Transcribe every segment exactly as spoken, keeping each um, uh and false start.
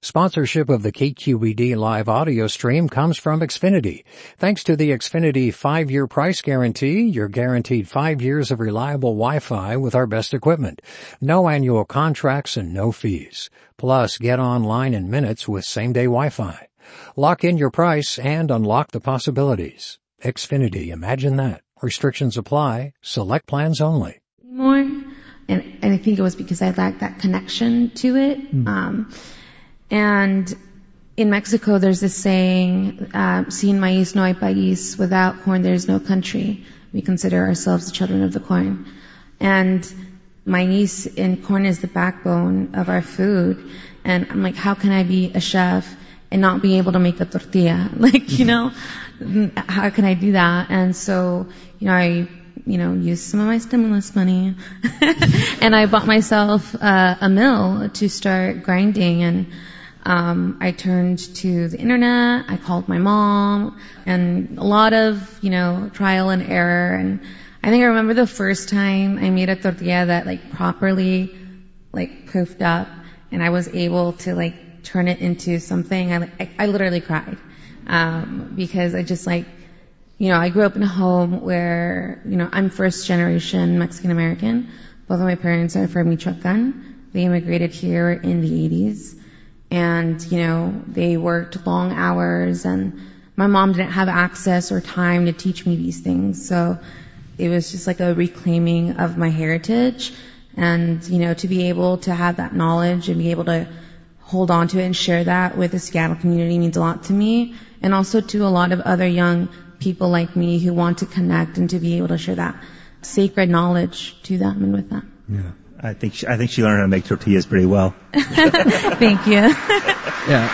Sponsorship of the K Q E D live audio stream comes from Xfinity. Thanks to the Xfinity five-year price guarantee, you're guaranteed five years of reliable Wi-Fi with our best equipment. No annual contracts and no fees. Plus, get online in minutes with same-day Wi-Fi. Lock in your price and unlock the possibilities. Xfinity, imagine that. Restrictions apply. Select plans only. More, and, and I think it was because I lacked that connection to it. Mm. Um, And in Mexico, there's this saying, uh, sin maíz no hay país, without corn there is no country. We consider ourselves the children of the corn. And maíz and corn is the backbone of our food. And I'm like, how can I be a chef and not be able to make a tortilla? Like, you know, how can I do that? And so, you know, I, you know, used some of my stimulus money and I bought myself uh, a mill to start grinding. And Um, I turned to the internet, I called my mom, and a lot of, you know, trial and error. And I think I remember the first time I made a tortilla that, like, properly, like, poofed up, and I was able to, like, turn it into something. I, I, I literally cried, um, because I just, like, you know, I grew up in a home where, you know, I'm first generation Mexican American. Both of my parents are from Michoacan. They immigrated here in the eighties. And, you know, they worked long hours, and my mom didn't have access or time to teach me these things. So it was just like a reclaiming of my heritage. And, you know, to be able to have that knowledge and be able to hold on to it and share that with the Seattle community means a lot to me. And also to a lot of other young people like me who want to connect and to be able to share that sacred knowledge to them and with them. Yeah. I think she, I think she learned how to make tortillas pretty well. Thank you. Yeah.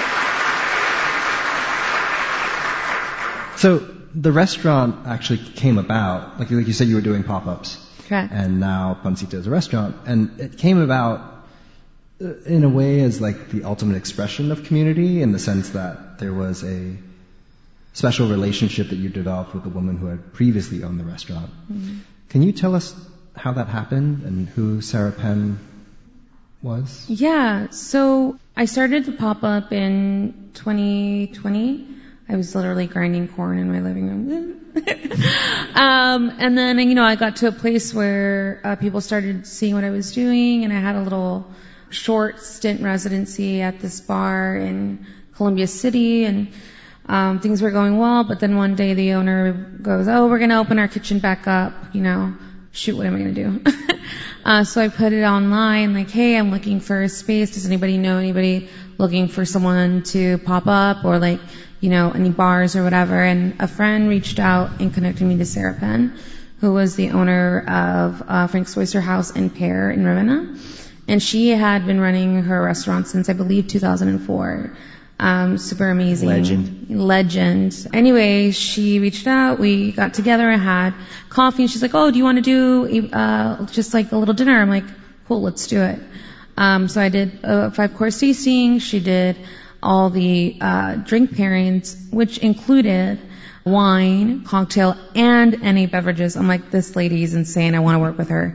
So the restaurant actually came about, like, like you said, you were doing pop-ups. Correct. And now Pancita is a restaurant. And it came about in a way as like the ultimate expression of community, in the sense that there was a special relationship that you developed with a woman who had previously owned the restaurant. Mm-hmm. Can you tell us how that happened and who Sarah Penn was? Yeah, so I started the pop-up in twenty twenty. I was literally grinding corn in my living room. um, and then, you know, I got to a place where uh, people started seeing what I was doing, and I had a little short stint residency at this bar in Columbia City, and um, things were going well, but then one day the owner goes, oh, we're going to open our kitchen back up, you know. Shoot, what am I going to do? uh, so I put it online, like, hey, I'm looking for a space. Does anybody know anybody looking for someone to pop up, or, like, you know, any bars or whatever? And a friend reached out and connected me to Sarah Penn, who was the owner of uh, Frank's Oyster House and Pear in Ravenna. And she had been running her restaurant since, I believe, two thousand four. Um, super amazing. Legend. Legend. Anyway, she reached out, we got together and had coffee, and she's like, oh, do you want to do, uh, just like a little dinner? I'm like, cool, let's do it. Um, so I did a five course tasting. She did all the, uh, drink pairings, which included wine, cocktail, and any beverages. I'm like, this lady is insane. I want to work with her.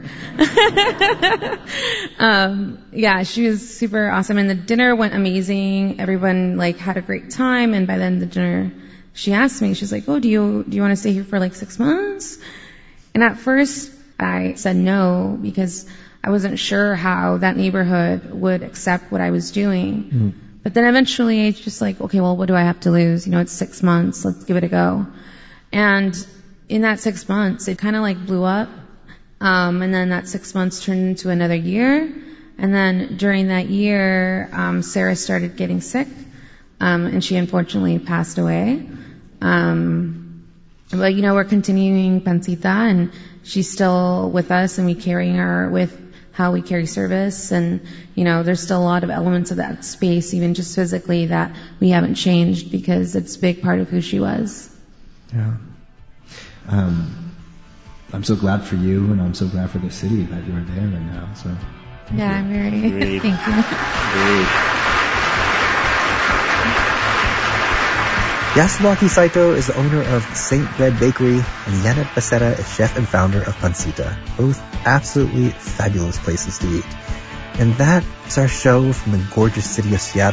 um, yeah, she was super awesome. And the dinner went amazing. Everyone, like, had a great time. And by then the dinner, she asked me, she's like, oh, do you, do you want to stay here for like six months? And at first I said no, because I wasn't sure how that neighborhood would accept what I was doing. Mm-hmm. But then eventually it's just like, okay, well, what do I have to lose? You know, it's six months. Let's give it a go. And in that six months, it kind of like blew up. Um, and then that six months turned into another year. And then during that year, um, Sarah started getting sick. Um, and she unfortunately passed away. Um, but, you know, we're continuing Pancita, and she's still with us, and we carry her with how we carry service. And, you know, there's still a lot of elements of that space, even just physically, that we haven't changed, because it's a big part of who she was. Yeah. Um, I'm so glad for you, and I'm so glad for the city that you're there right now. So, yeah, you. I'm very, Great. Thank you. Great. Yasuaki Saito is the owner of Saint Bread Bakery, and Janet Becerra is chef and founder of Pancita, both absolutely fabulous places to eat. And that is our show from the gorgeous city of Seattle.